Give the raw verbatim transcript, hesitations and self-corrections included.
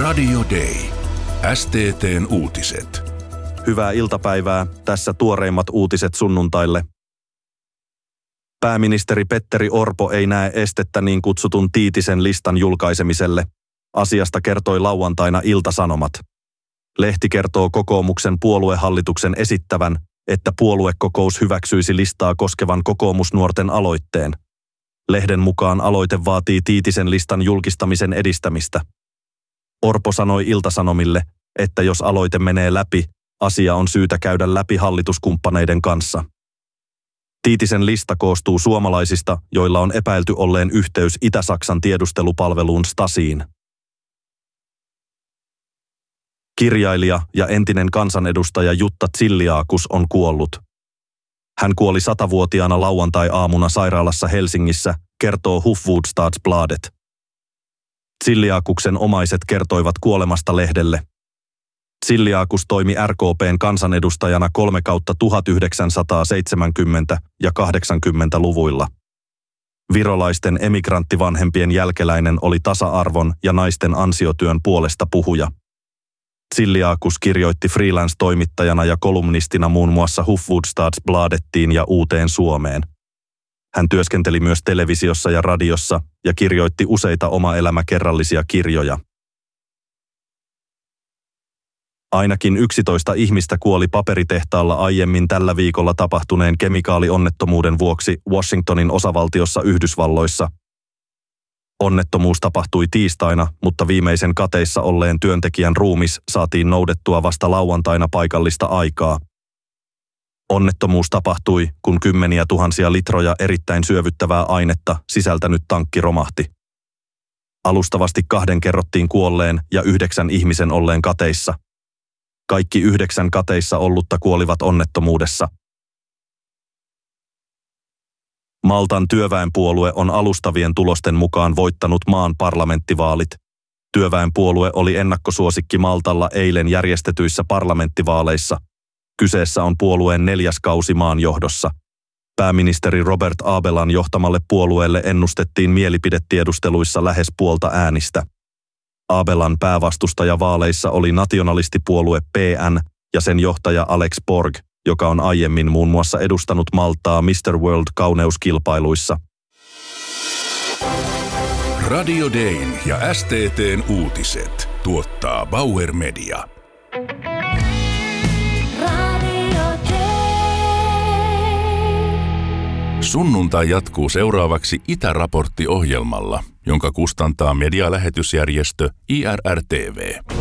Radio Day. S T T:n uutiset. Hyvää iltapäivää. Tässä tuoreimmat uutiset sunnuntaille. Pääministeri Petteri Orpo ei näe estettä niin kutsutun Tiitisen listan julkaisemiselle. Asiasta kertoi lauantaina Ilta-Sanomat. Lehti kertoo kokoomuksen puoluehallituksen esittävän, että puoluekokous hyväksyisi listaa koskevan kokoomusnuorten aloitteen. Lehden mukaan aloite vaatii Tiitisen listan julkistamisen edistämistä. Orpo sanoi Ilta-Sanomille, että jos aloite menee läpi, asia on syytä käydä läpi hallituskumppaneiden kanssa. Tiitisen lista koostuu suomalaisista, joilla on epäilty olleen yhteys Itä-Saksan tiedustelupalveluun Stasiin. Kirjailija ja entinen kansanedustaja Jutta Ziliakus on kuollut. Hän kuoli satavuotiaana lauantai-aamuna sairaalassa Helsingissä, kertoo Hufvudstadsbladet. Ziliakuksen omaiset kertoivat kuolemasta lehdelle. Ziliakus toimi R K P:n kansanedustajana kolme kautta tuhatyhdeksänsataaseitsemänkymmentä- ja kahdeksankymmentäluvuilla. Virolaisten emigranttivanhempien jälkeläinen oli tasa-arvon ja naisten ansiotyön puolesta puhuja. Ziliakus kirjoitti freelance-toimittajana ja kolumnistina muun muassa Hufvudstadsbladettiin ja Uuteen Suomeen. Hän työskenteli myös televisiossa ja radiossa ja kirjoitti useita oma-elämäkerrallisia kirjoja. Ainakin yksitoista ihmistä kuoli paperitehtaalla aiemmin tällä viikolla tapahtuneen kemikaalionnettomuuden vuoksi Washingtonin osavaltiossa Yhdysvalloissa. Onnettomuus tapahtui tiistaina, mutta viimeisen kateissa olleen työntekijän ruumis saatiin noudettua vasta lauantaina paikallista aikaa. Onnettomuus tapahtui, kun kymmeniä tuhansia litroja erittäin syövyttävää ainetta sisältänyt tankki romahti. Alustavasti kahden kerrottiin kuolleen ja yhdeksän ihmisen olleen kateissa. Kaikki yhdeksän kateissa ollutta kuolivat onnettomuudessa. Maltan työväenpuolue on alustavien tulosten mukaan voittanut maan parlamenttivaalit. Työväenpuolue oli ennakkosuosikki Maltalla eilen järjestetyissä parlamenttivaaleissa. Kyseessä on puolueen neljäs kausi maan johdossa. Pääministeri Robert Abelan johtamalle puolueelle ennustettiin mielipidetiedusteluissa lähes puolta äänistä. Abelan päävastustaja vaaleissa oli nationalistipuolue P N ja sen johtaja Alex Borg, joka on aiemmin muun muassa edustanut Maltaa mister World-kauneuskilpailuissa. Radio Dayn ja S T T:n uutiset tuottaa Bauer Media. Sunnuntai jatkuu seuraavaksi Itäraportti-ohjelmalla, jonka kustantaa medialähetysjärjestö I R R T V.